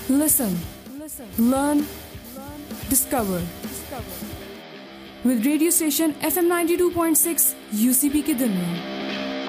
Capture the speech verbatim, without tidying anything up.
Listen, learn, discover. With radio station F M ninety-two point six U C P की दुनिया.